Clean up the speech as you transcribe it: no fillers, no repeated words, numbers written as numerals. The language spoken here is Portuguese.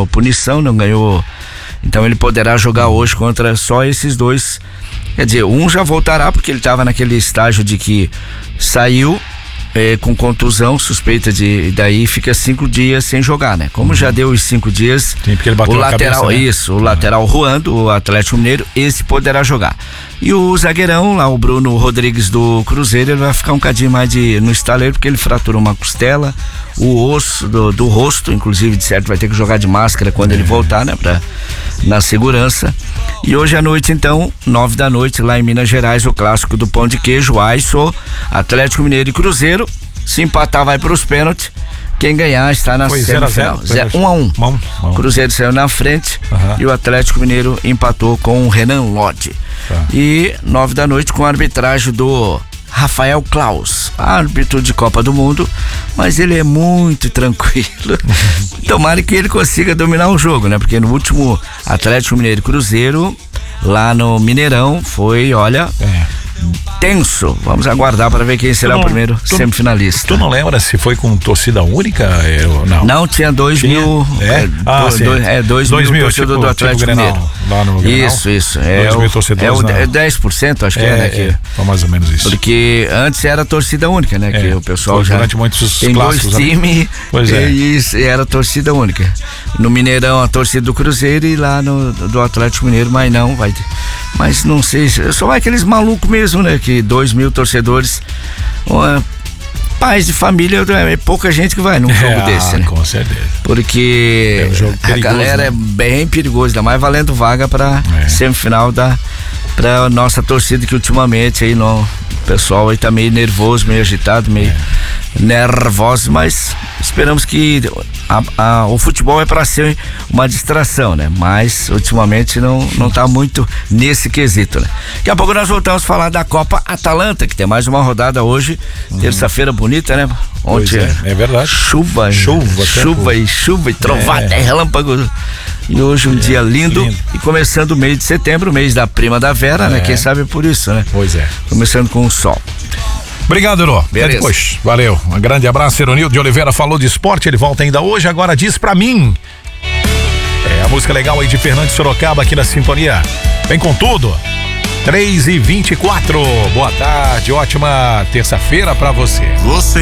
ganhou punição, não ganhou. Então ele poderá jogar hoje contra só esses dois. Quer dizer, um já voltará porque ele estava naquele estágio de que saiu com contusão, suspeita de, daí fica 5 dias sem jogar, né? Como já deu os 5 dias, sim, porque ele bateu o a lateral, cabeça, né? isso, o lateral Juan, o Atlético Mineiro, esse poderá jogar. E o zagueirão, lá o Bruno Rodrigues do Cruzeiro, ele vai ficar um cadinho mais no estaleiro, porque ele fraturou uma costela, o osso do rosto, inclusive, de certo, vai ter que jogar de máscara quando ele voltar, né? Na segurança. E hoje à noite, então, 9 da noite, lá em Minas Gerais, o clássico do pão de queijo, Aisso, Atlético Mineiro e Cruzeiro. Se empatar, vai para os pênaltis. Quem ganhar está na semifinal. 1-1. Cruzeiro saiu na frente e o Atlético Mineiro empatou com o Renan Lodge. E 9 da noite com a arbitragem do Rafael Klaus, árbitro de Copa do Mundo, mas ele é muito tranquilo. Tomara que ele consiga dominar o jogo, né? Porque no último Atlético Mineiro e Cruzeiro, lá no Mineirão, foi, olha, tenso. Vamos aguardar para ver quem será o primeiro semifinalista. Tu não lembra se foi com torcida única? Não, tinha 2 mil. 2 mil torcedores do Atlético Mineiro. Lá no Grenal. Isso. 2 mil torcedores. É 10%, acho que é, né? Foi mais ou menos isso. Porque antes era torcida única, né? Que o pessoal já durante muitos tem clássicos, 2 times e era torcida única. No Mineirão a torcida do Cruzeiro e lá do Atlético Mineiro, mas não vai ter. Mas não sei, só vai aqueles malucos mesmo, né? Que 2 mil torcedores, pais de família, é pouca gente que vai num jogo desse, né? Com certeza. Porque a galera, né? É bem perigoso, ainda mais valendo vaga pra semifinal pra nossa torcida, que ultimamente aí o pessoal aí tá meio nervoso, meio agitado, meio nervoso, mas esperamos que o futebol é para ser uma distração, né? Mas ultimamente não tá muito nesse quesito, né? Daqui a pouco nós voltamos a falar da Copa Atalanta, que tem mais uma rodada hoje, terça-feira bonita, né? Ontem é verdade. Chuva e trovada, relâmpago. E hoje um dia lindo e começando o mês de setembro, o mês da primavera, né? Quem sabe por isso, né? Pois é. Começando com o sol. Obrigado, Ero. Até depois. Valeu. Um grande abraço. Eronildo de Oliveira falou de esporte, ele volta ainda hoje. Agora diz pra mim. A música legal aí de Fernando Sorocaba aqui na sintonia. Vem com tudo. 3h24. Boa tarde, ótima terça-feira pra você.